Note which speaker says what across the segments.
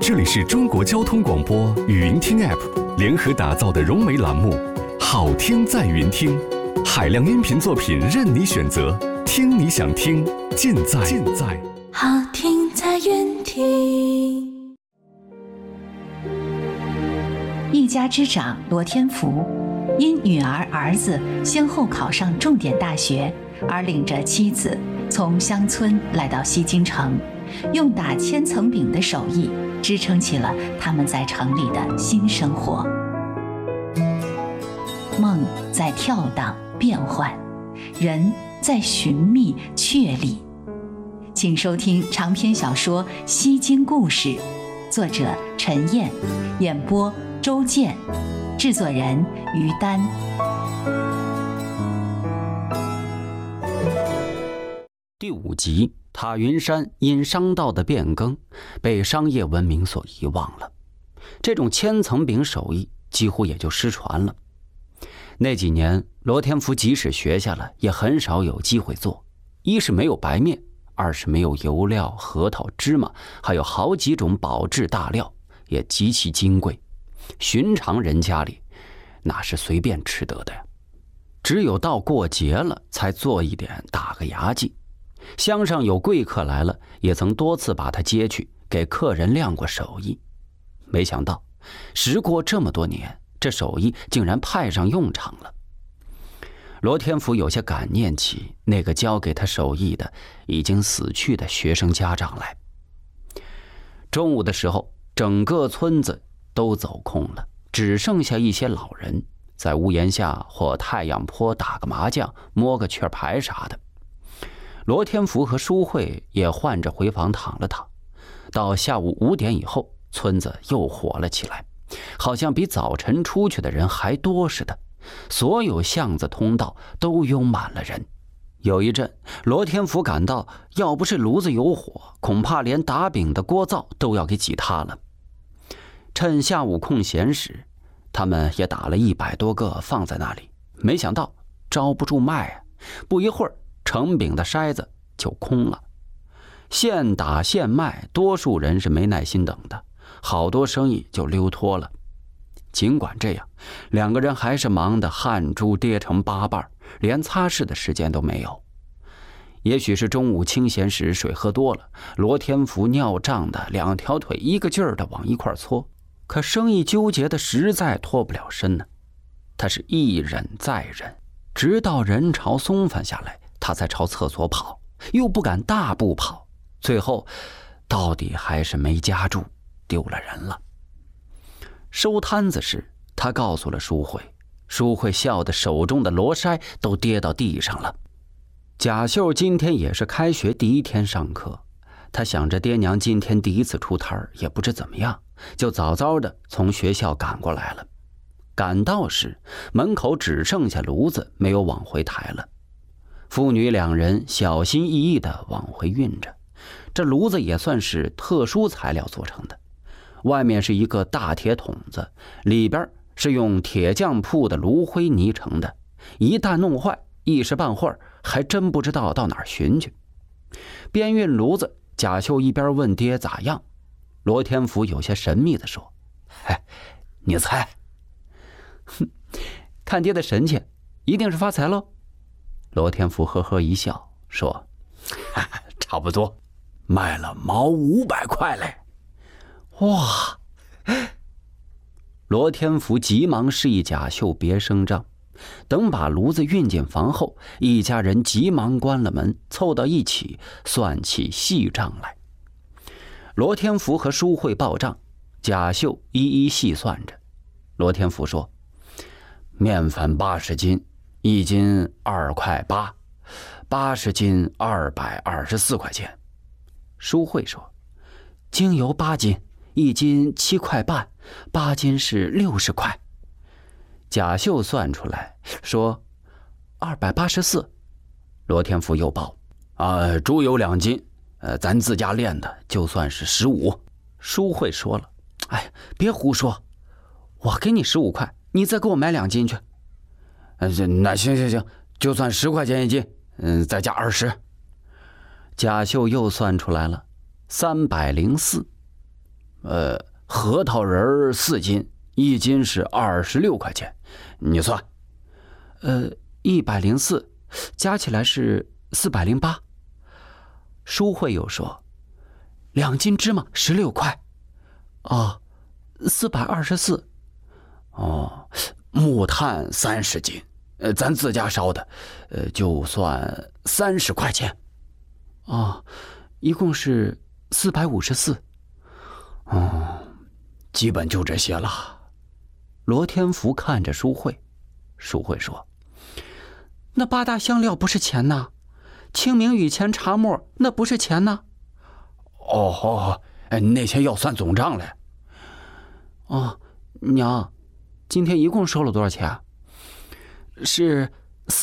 Speaker 1: 这里是中国交通广播语音听 App 联合打造的融媒栏目，好听在云听，海量音频作品任你选择，听你想听，尽在
Speaker 2: 好听在云听。
Speaker 3: 一家之长罗天福，因女儿儿子先后考上重点大学，而领着妻子从乡村来到西京城，用打千层饼的手艺支撑起了他们在城里的新生活。梦在跳荡变幻，人在寻觅确立。请收听长篇小说《西京故事》，作者陈燕，演播周健，制作人于丹。
Speaker 4: 第5集，塔云山因商道的变更，被商业文明所遗忘了。这种千层饼手艺几乎也就失传了。那几年，罗天福即使学下了，也很少有机会做。一是没有白面，二是没有油料、核桃、芝麻，还有好几种保质大料，也极其金贵。寻常人家里哪是随便吃得的呀？只有到过节了才做一点打个牙祭。乡上有贵客来了，也曾多次把他接去给客人亮过手艺。没想到时过这么多年，这手艺竟然派上用场了。罗天福有些感念起那个教给他手艺的已经死去的学生家长来。中午的时候，整个村子都走空了，只剩下一些老人在屋檐下或太阳坡打个麻将，摸个雀牌啥的。罗天福和舒慧也换着回房躺了躺。到下午5点以后，村子又火了起来，好像比早晨出去的人还多似的。所有巷子通道都拥满了人。有一阵，罗天福感到要不是炉子有火，恐怕连打饼的锅灶都要给挤塌了。趁下午空闲时，他们也打了100多个放在那里，没想到招不住卖啊。不一会儿，成饼的筛子就空了。现打现卖，多数人是没耐心等的，好多生意就溜脱了。尽管这样，两个人还是忙得汗珠跌成8瓣，连擦拭的时间都没有。也许是中午清闲时水喝多了，罗天福尿胀的2条腿一个劲儿的往一块搓，可生意纠结的实在脱不了身呢。他是一忍再忍，直到人潮松散下来，他才朝厕所跑，又不敢大步跑，最后到底还是没夹住，丢了人了。收摊子时，他告诉了舒慧，舒慧笑得手中的罗筛都跌到地上了。贾秀今天也是开学第1天上课，他想着爹娘今天第1次出摊也不知怎么样，就早早的从学校赶过来了。赶到时，门口只剩下炉子，没有往回抬了。父女2人小心翼翼地往回运着。这炉子也算是特殊材料做成的，外面是一个大铁桶子，里边是用铁匠铺的炉灰泥成的，一旦弄坏，一时半会儿还真不知道到哪儿寻去。边运炉子，贾秀一边问爹咋样。罗天福有些神秘地说：“你猜？”看爹的神气，一定是发财喽。罗天福呵呵一笑说：“差不多，卖了毛500块嘞。”哇！罗天福急忙示意贾秀别声张。等把炉子运进房后，一家人急忙关了门，凑到一起算起细账来。罗天福和舒慧报账，贾秀一一细算着。罗天福说：“面粉80斤，1斤2块8，80斤224块钱。”舒慧说：“精油8斤，1斤7块半，8斤是60块。”贾秀算出来说284。罗天福又报：“猪油2斤，咱自家炼的，就算是15。”舒慧说了：“别胡说，我给你15块，你再给我买2斤去。”那行，就算10块钱1斤，再加20。贾秀又算出来了304。 核桃仁4斤，1斤是26块钱，你算。
Speaker 5: 104，加起来是408。淑慧又说，2斤芝麻16块。哦，424。
Speaker 4: 哦，木炭30斤，咱自家烧的，就算30块钱。
Speaker 5: 哦，一共是454。
Speaker 4: 基本就这些了。
Speaker 5: 罗天福看着淑慧，淑慧说：“那8大香料不是钱呐，清明雨前茶末那不是钱呐。”
Speaker 4: 那些要算总账嘞。
Speaker 5: 娘，今天一共收了多少钱？是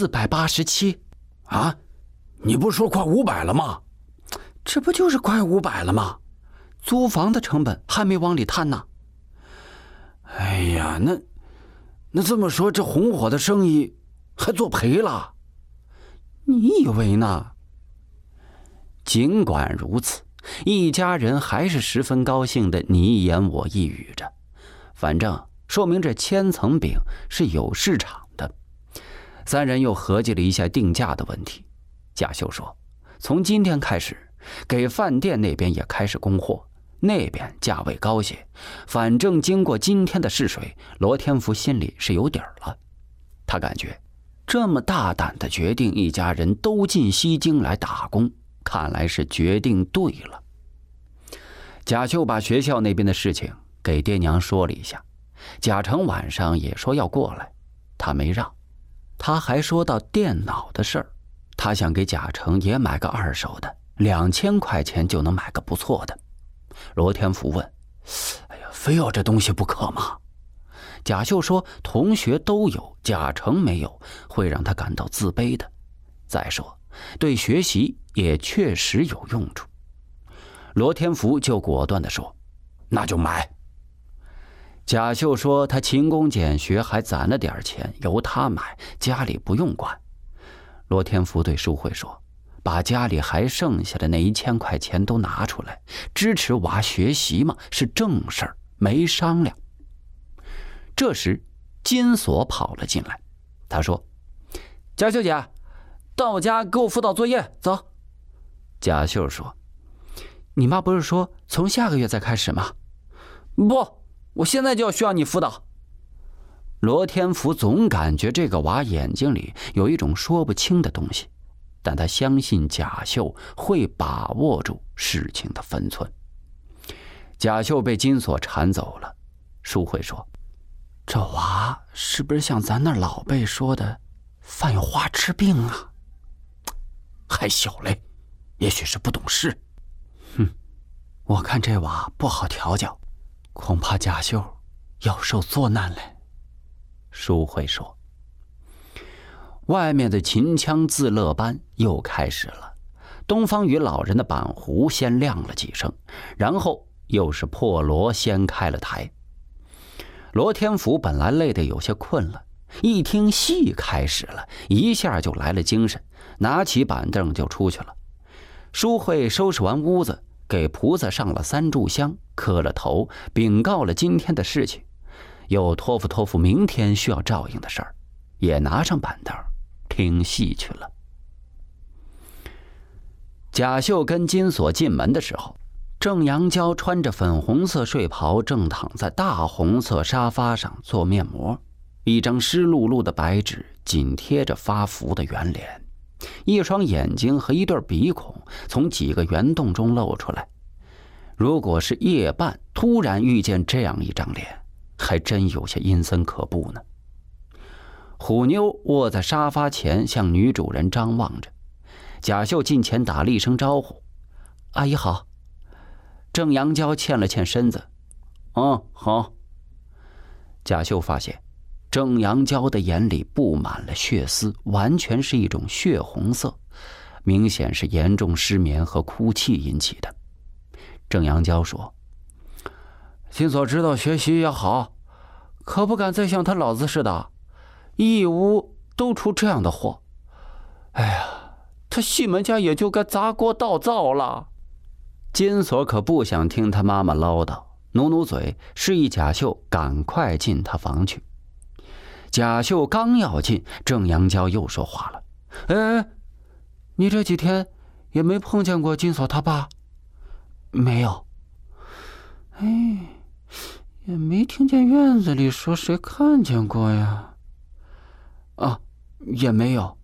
Speaker 5: 487。
Speaker 4: 啊，你不说快500了吗？
Speaker 5: 这不就是快500了吗？租房的成本还没往里摊呢。
Speaker 4: 哎呀，那这么说，这红火的生意还做赔了？
Speaker 5: 你以为呢？
Speaker 4: 尽管如此，一家人还是十分高兴的，你一言我一语着。反正说明这千层饼是有市场的。3人又合计了一下定价的问题。贾秀说，从今天开始，给饭店那边也开始供货，那边价位高些。反正经过今天的试水，罗天福心里是有底儿了。他感觉这么大胆的决定，一家人都进西京来打工，看来是决定对了。贾秀把学校那边的事情给爹娘说了一下，贾成晚上也说要过来，他没让。他还说到电脑的事儿，他想给贾成也买个2手的，2000块钱就能买个不错的。罗天福问：“哎呀，非要这东西不可吗？”贾秀说：“同学都有，贾成没有，会让他感到自卑的。再说，对学习也确实有用处。”罗天福就果断地说：“那就买。”贾秀说他勤工俭学，还攒了点钱，由他买，家里不用管。罗天福对淑慧说：“把家里还剩下的那1000块钱都拿出来，支持娃学习嘛，是正事儿，没商量。”这时金锁跑了进来，他说：“贾秀姐，到我家给我辅导作业，走。”贾秀说：“
Speaker 5: 你妈不是说从下个月再开始吗？”“
Speaker 4: 不，我现在就要需要你辅导。”罗天福总感觉这个娃眼睛里有一种说不清的东西，但他相信贾秀会把握住事情的分寸。贾秀被金锁缠走了。淑慧说：“
Speaker 5: 这娃是不是像咱那老辈说的犯有花痴病啊？”“
Speaker 4: 还小嘞，也许是不懂事。”“
Speaker 5: 我看这娃不好调教，恐怕贾秀要受作难嘞。”
Speaker 4: 淑慧说。外面的秦腔自乐班又开始了，东方与老人的板胡先亮了几声，然后又是破锣掀开了台。罗天福本来累得有些困了，一听戏开始了，一下就来了精神，拿起板凳就出去了。淑慧收拾完屋子，给菩萨上了3炷香，磕了头，禀告了今天的事情，又托付明天需要照应的事儿，也拿上板凳听戏去了。贾秀跟金锁进门的时候，郑阳娇穿着粉红色睡袍，正躺在大红色沙发上做面膜，一张湿漉漉的白纸紧贴着发福的圆脸，一双眼睛和一对鼻孔从几个圆洞中露出来。如果是夜半突然遇见这样一张脸，还真有些阴森可怖呢。虎妞卧在沙发前向女主人张望着，贾秀近前打了一声招呼：“阿姨好。”郑阳娇欠了欠身子：“好。”贾秀发现郑阳娇的眼里布满了血丝，完全是一种血红色，明显是严重失眠和哭泣引起的。郑阳娇说：“金锁知道学习也好，可不敢再像他老子似的，一屋都出这样的祸。哎呀，他西门家也就该砸锅倒灶了。”金锁可不想听他妈妈唠叨， 努努嘴，示意贾秀赶快进他房去。贾秀刚要进，郑阳娇又说话了：“哎，你这几天也没碰见过金锁他爸？”“没有。”“哎，也没听见院子里说谁看见过呀？”“啊，也没有。”“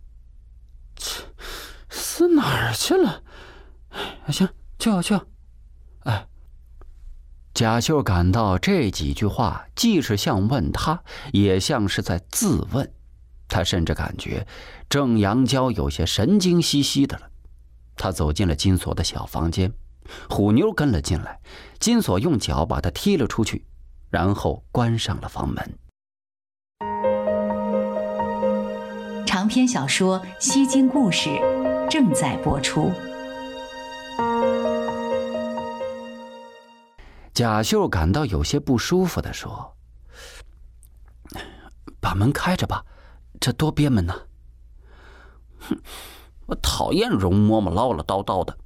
Speaker 4: 死哪儿去了？”“行，去。”哎，贾秀感到这几句话既是像问他，也像是在自问。他甚至感觉郑阳娇有些神经兮兮的了。他走进了金锁的小房间，虎妞跟了进来，金锁用脚把他踢了出去，然后关上了房门。
Speaker 3: 长篇小说《西京故事》正在播出。
Speaker 4: 贾秀感到有些不舒服地说：“把门开着吧，这多憋闷呢。”“哼，我讨厌容嬷嬷唠唠叨叨的。”“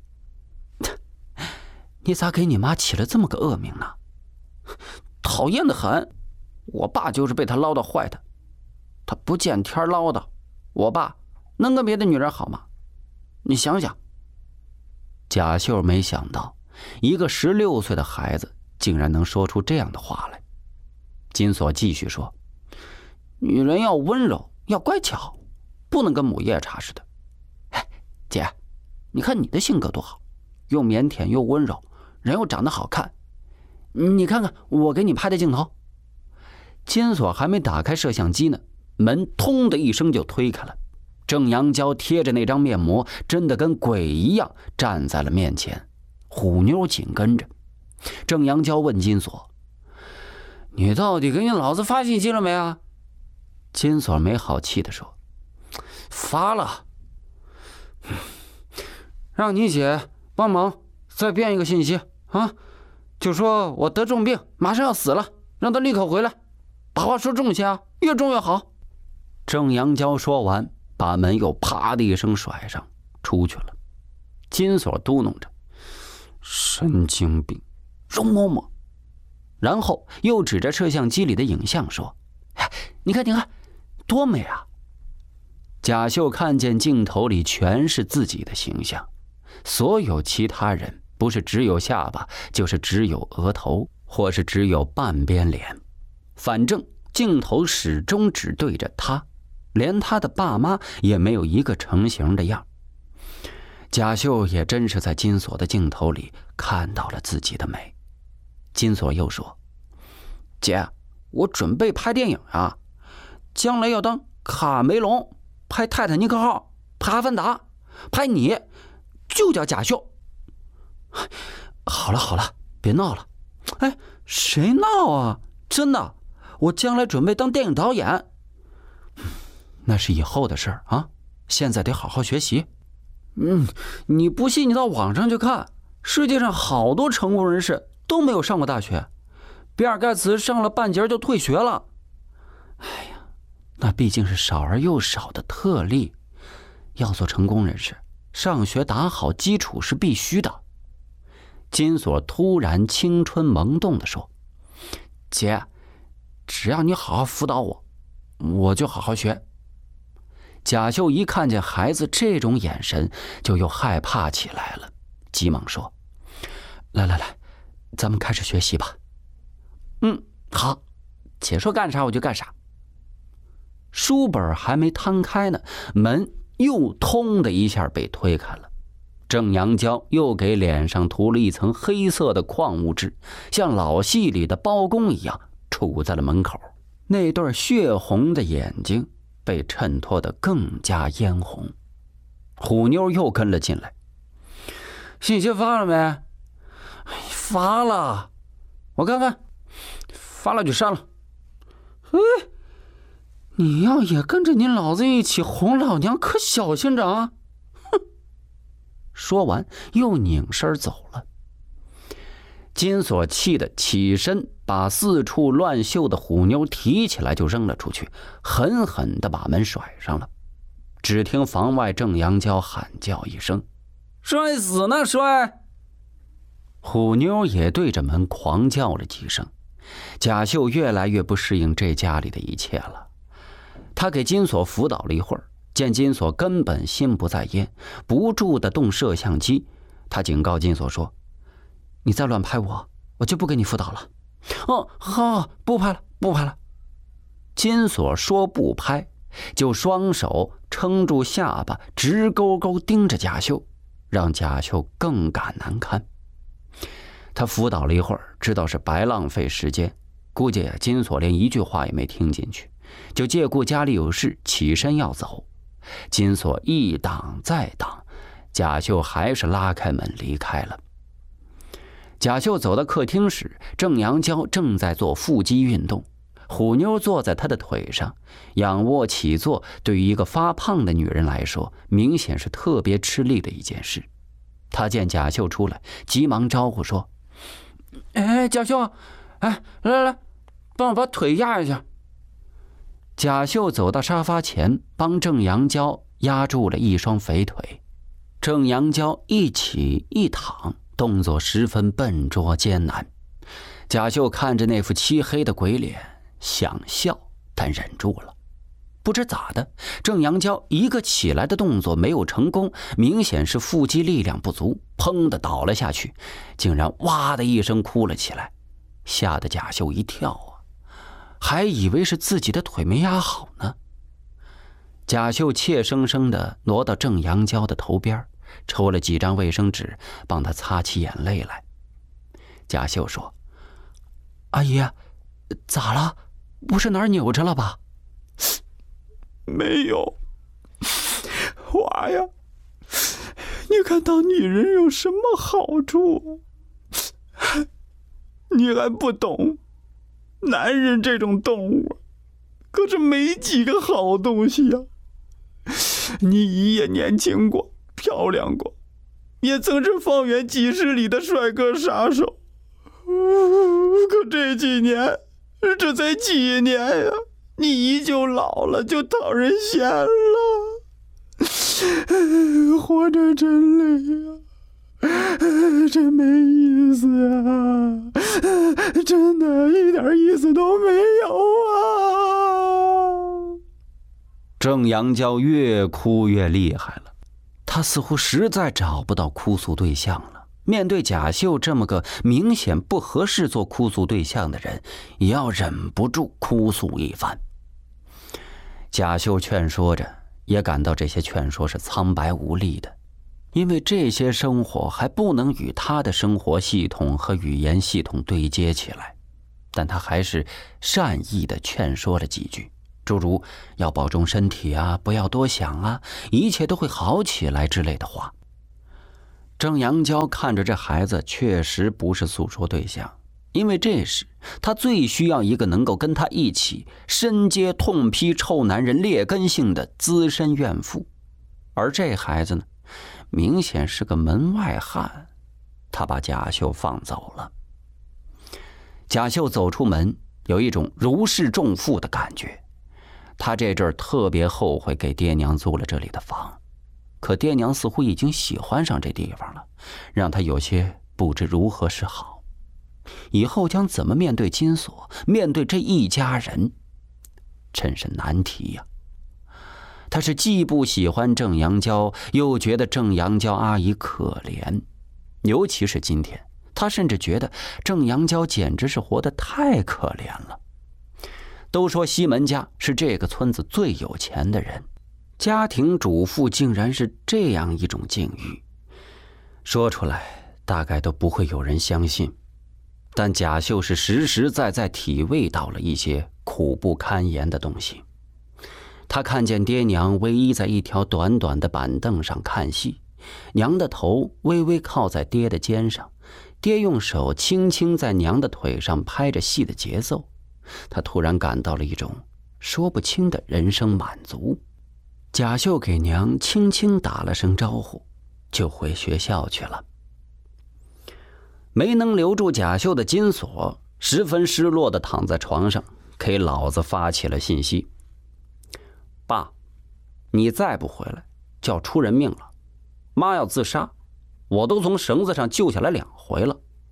Speaker 4: 你咋给你妈起了这么个恶名呢？”“讨厌的很，我爸就是被她唠叨坏的。她不见天唠叨，我爸能跟别的女人好吗？你想想。”贾秀没想到一个16岁的孩子竟然能说出这样的话来。金锁继续说：“女人要温柔，要乖巧，不能跟母夜叉似的。哎，姐，你看你的性格多好，又腼腆又温柔，人又长得好看。你看看我给你拍的镜头。”金锁还没打开摄像机呢，门通的一声就推开了。郑阳娇贴着那张面膜，真的跟鬼一样站在了面前，虎妞紧跟着。郑阳娇问金锁：“你到底给你老子发信息了没啊？”金锁没好气地说：“发了，让你姐帮忙再编一个信息啊，就说我得重病，马上要死了，让他立刻回来，把话说重些啊，越重越好。”郑阳娇说完，把门又啪的一声甩上，出去了。金锁嘟哝着：“神经病，容嬷嬷。”然后又指着摄像机里的影像说：“你看，多美啊！”贾秀看见镜头里全是自己的形象，所有其他人不是只有下巴，就是只有额头，或是只有半边脸，反正镜头始终只对着他，连他的爸妈也没有一个成型的样。贾秀也真是在金锁的镜头里看到了自己的美。金锁又说：“姐，我准备拍电影啊，将来要当卡梅隆，拍泰坦尼克号，拍阿凡达，拍你就叫贾秀。”“好了，别闹了。”“哎，谁闹啊？真的，我将来准备当电影导演。”“那是以后的事儿啊，现在得好好学习。”“你不信你到网上去看，世界上好多成功人士都没有上过大学，比尔盖茨上了半截就退学了。”“哎呀，那毕竟是少而又少的特例，要做成功人士，上学打好基础是必须的。”金锁突然青春萌动地说：“姐，只要你好好辅导我，我就好好学。”贾秀一看见孩子这种眼神，就又害怕起来了，急忙说：“来，咱们开始学习吧。”“好，姐说干啥我就干啥。”书本还没摊开呢，门又通的一下被推开了。郑阳娇又给脸上涂了一层黑色的矿物质，像老戏里的包公一样杵在了门口，那对血红的眼睛被衬托得更加嫣红。虎妞又跟了进来：“信息发了没？”“发了，我看看，发了就删了。”“你要也跟着你老子一起哄老娘，可小心着啊！”哼！说完又拧身走了。金锁气得起身，把四处乱绣的虎妞提起来就扔了出去，狠狠地把门甩上了。只听房外郑阳娇喊叫一声：“摔死呢摔！” 虎妞也对着门狂叫了几声。贾秀越来越不适应这家里的一切了。他给金锁辅导了一会儿，见金锁根本心不在焉，不住地动摄像机，他警告金锁说：“你再乱拍我就不给你辅导了。”“哦，好，不拍了，不拍了。”金锁说不拍，就双手撑住下巴，直勾勾盯着贾秀，让贾秀更感难堪。他辅导了一会儿，知道是白浪费时间，估计金锁连一句话也没听进去，就借故家里有事起身要走。金锁一挡再挡，贾秀还是拉开门离开了。贾秀走到客厅时，郑阳娇正在做腹肌运动，虎妞坐在她的腿上，仰卧起坐对于一个发胖的女人来说，明显是特别吃力的一件事。她见贾秀出来，急忙招呼说：“哎，贾秀，哎，来，帮我把腿压一下。”贾秀走到沙发前，帮郑阳娇压住了一双肥腿。郑阳娇一起一躺，动作十分笨拙艰难。贾秀看着那副漆黑的鬼脸，想笑，但忍住了。不知咋的，郑阳娇一个起来的动作没有成功，明显是腹肌力量不足，砰的倒了下去，竟然哇的一声哭了起来，吓得贾秀一跳啊，还以为是自己的腿没压好呢。贾秀怯生生地挪到郑阳娇的头边，抽了几张卫生纸帮她擦起眼泪来。贾秀说：“阿姨，咋了？不是哪儿扭着了吧？”“
Speaker 6: 没有，娃呀，你看当女人有什么好处？你还不懂，男人这种动物可是没几个好东西呀。你姨也年轻过，漂亮过，也曾是方圆几十里的帅哥杀手。可这几年，这才几年呀，你姨就老了，就讨人嫌了。活着真累呀，真没意思啊，真的一点意思都没有啊。
Speaker 4: 郑阳娇越哭越厉害了，她似乎实在找不到哭诉对象了。面对贾秀这么个明显不合适做哭诉对象的人，也要忍不住哭诉一番。贾秀劝说着，也感到这些劝说是苍白无力的，因为这些生活还不能与他的生活系统和语言系统对接起来。但他还是善意地劝说了几句，诸如要保重身体啊，不要多想啊，一切都会好起来之类的话。郑阳娇看着这孩子确实不是诉说对象，因为这时他最需要一个能够跟他一起深揭痛批臭男人劣根性的资深怨妇，而这孩子呢，明显是个门外汉。他把贾秀放走了。贾秀走出门，有一种如释重负的感觉。他这阵儿特别后悔给爹娘租了这里的房，可爹娘似乎已经喜欢上这地方了，让他有些不知如何是好。以后将怎么面对金锁，面对这一家人，真是难题呀。他是既不喜欢郑阳娇，又觉得郑阳娇阿姨可怜，尤其是今天，他甚至觉得郑阳娇简直是活得太可怜了。都说西门家是这个村子最有钱的人，家庭主妇竟然是这样一种境遇，说出来大概都不会有人相信。但贾秀是实实在在体味到了一些苦不堪言的东西。他看见爹娘偎依在一条短短的板凳上看戏，娘的头微微靠在爹的肩上，爹用手轻轻在娘的腿上拍着戏的节奏。他突然感到了一种说不清的人生满足。贾秀给娘轻轻打了声招呼，就回学校去了。没能留住贾秀的金锁十分失落地躺在床上，给老子发起了信息：爸，你再不回来就要出人命了，妈要自杀，我都从绳子上救下来2回了，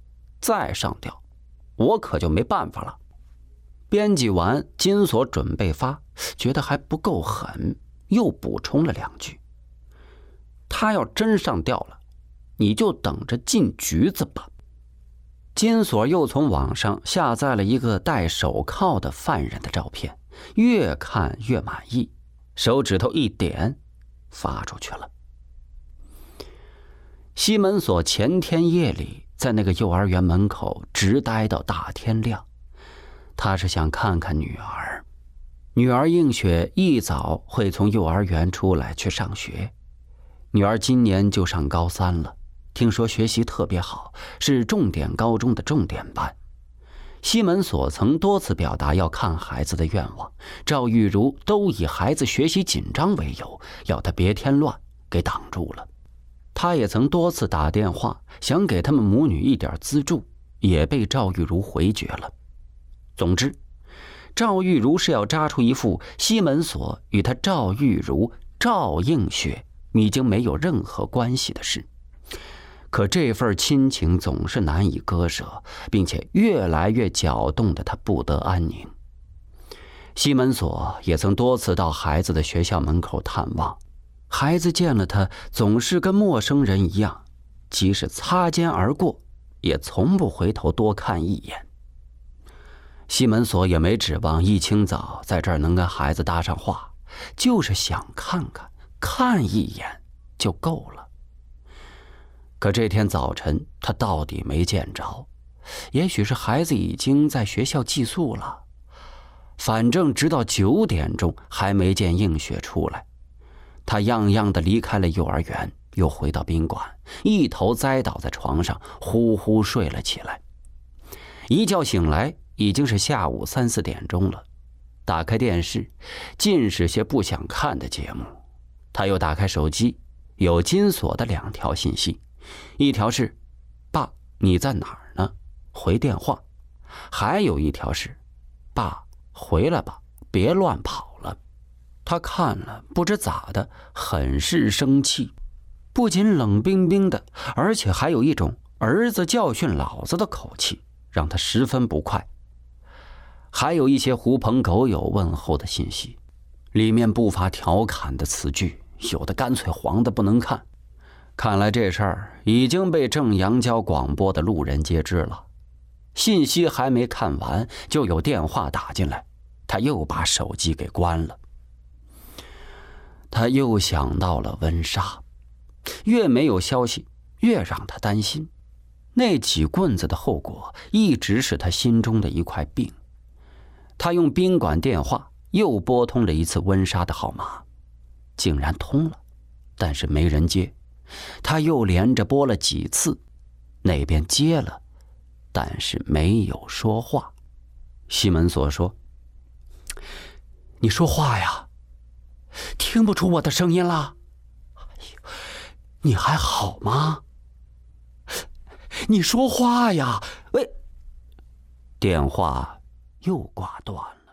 Speaker 4: 再上吊，我可就没办法了。编辑完，金锁准备发，觉得还不够狠，又补充了2句：他要真上吊了，你就等着进局子吧。金锁又从网上下载了一个戴手铐的犯人的照片，越看越满意，手指头一点，发出去了。西门锁前天夜里在那个幼儿园门口直待到大天亮，他是想看看女儿。女儿映雪一早会从幼儿园出来去上学，女儿今年就上高3了，听说学习特别好，是重点高中的重点班。西门锁曾多次表达要看孩子的愿望，赵玉茹都以孩子学习紧张为由，要他别添乱，给挡住了。他也曾多次打电话想给他们母女一点资助，也被赵玉茹回绝了。总之，赵玉茹是要扎出一副西门锁与他赵玉茹、赵映雪已经没有任何关系的事。可这份亲情总是难以割舍，并且越来越搅动得他不得安宁。西门锁也曾多次到孩子的学校门口探望，孩子见了他总是跟陌生人一样，即使擦肩而过也从不回头多看一眼。西门锁也没指望一清早在这儿能跟孩子搭上话，就是想看一眼就够了。可这天早晨他到底没见着，也许是孩子已经在学校寄宿了，反正直到9点钟还没见映雪出来。他样样的离开了幼儿园，又回到宾馆，一头栽倒在床上，呼呼睡了起来。一觉醒来已经是下午3、4点钟了，打开电视，尽是些不想看的节目。他又打开手机，有金锁的2条信息，一条是爸你在哪儿呢，回电话，还有一条是爸回来吧，别乱跑了。他看了不知咋的，很是生气，不仅冷冰冰的，而且还有一种儿子教训老子的口气，让他十分不快。还有一些狐朋狗友问候的信息，里面不乏调侃的词句，有的干脆黄的不能看。看来这事儿已经被正阳郊广播的路人皆知了。信息还没看完，就有电话打进来，他又把手机给关了。他又想到了温莎，越没有消息，越让他担心。那几棍子的后果一直是他心中的一块病。他用宾馆电话又拨通了一次温莎的号码，竟然通了，但是没人接。他又连着拨了几次，那边接了，但是没有说话。西门锁说：你说话呀，听不出我的声音了？哎呦，你还好吗？你说话呀！喂，电话又挂断了。